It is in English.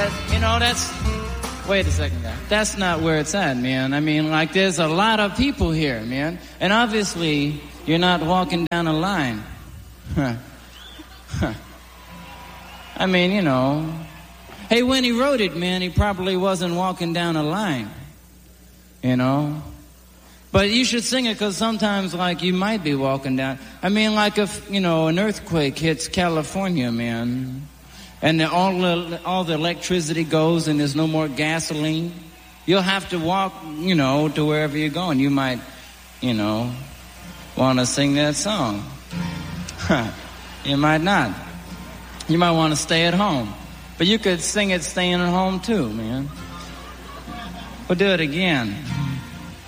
That's... Wait a second, guys. That's not where it's at, man. I mean, like, there's a lot of people here, man. And obviously, you're not walking down a line. I mean, Hey, when he wrote it, man, he probably wasn't walking down a line. But you should sing it because sometimes, like, you might be walking down. I mean, like if, an earthquake hits California, man, and all the electricity goes and there's no more gasoline, you'll have to walk, to wherever you're going. You might, want to sing that song. You might not. You might want to stay at home. But you could sing it staying at home too, man. We'll do it again.